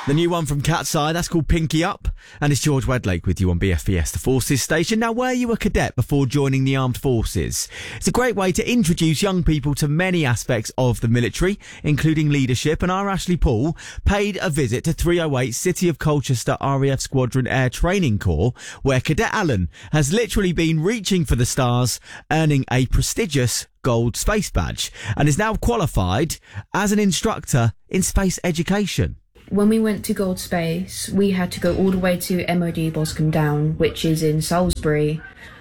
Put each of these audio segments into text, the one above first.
The new one from Cat's Eye, that's called Pinky Up. And it's George Wedlake with you on BFBS, the Forces Station. Now, were you a cadet before joining the armed forces? It's a great way to introduce young people to many aspects of the military, including leadership. And our Ashley Paul paid a visit to 308 City of Colchester RAF Squadron Air Training Corps, where Cadet Alan has literally been reaching for the stars, earning a prestigious gold space badge, and is now qualified as an instructor in space education. When we went to Gold Space, we had to go all the way to MOD Boscombe Down, which is in Salisbury,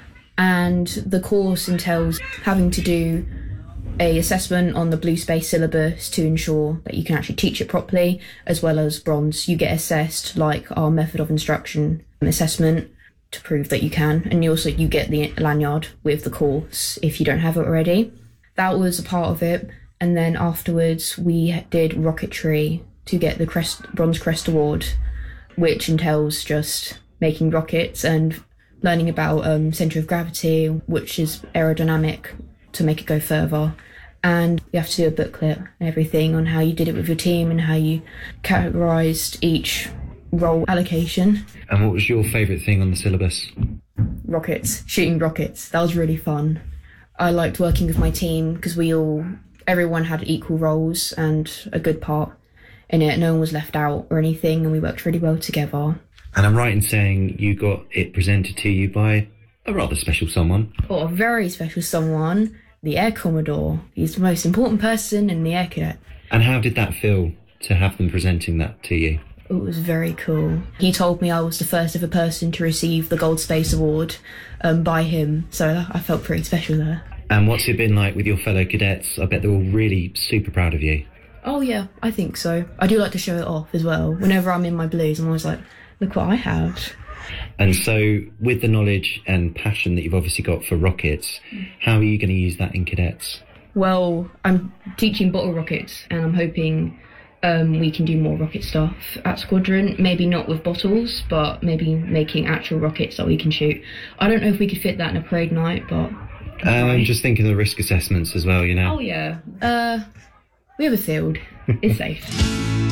and the course entails having to do a assessment on the Blue Space syllabus to ensure that you can actually teach it properly, as well as bronze. You get assessed like our method of instruction assessment to prove that you can, and you get the lanyard with the course if you don't have it already. That was a part of it, and then afterwards we did rocketry to get the Bronze Crest Award, which entails just making rockets and learning about centre of gravity, which is aerodynamic, to make it go further. And you have to do a booklet and everything on how you did it with your team and how you categorised each role allocation. And what was your favourite thing on the syllabus? Rockets, shooting rockets. That was really fun. I liked working with my team because everyone had equal roles and a good part in it. No one was left out or anything, and we worked really well together. And I'm right in saying you got it presented to you by a rather special someone. Oh, a very special someone, the Air Commodore. He's the most important person in the Air Cadet. And how did that feel to have them presenting that to you? It was very cool. He told me I was the first ever person to receive the Gold Space Award by him, so I felt pretty special there. And what's it been like with your fellow cadets? I bet they're all really super proud of you. Oh yeah, I think so. I do like to show it off as well. Whenever I'm in my blues, I'm always like, look what I have. And so, with the knowledge and passion that you've obviously got for rockets, how are you going to use that in cadets? Well, I'm teaching bottle rockets, and I'm hoping we can do more rocket stuff at Squadron. Maybe not with bottles, but maybe making actual rockets that we can shoot. I don't know if we could fit that in a parade night, but... I'm just thinking of the risk assessments as well, you know? Oh, yeah. We have a field. It's safe.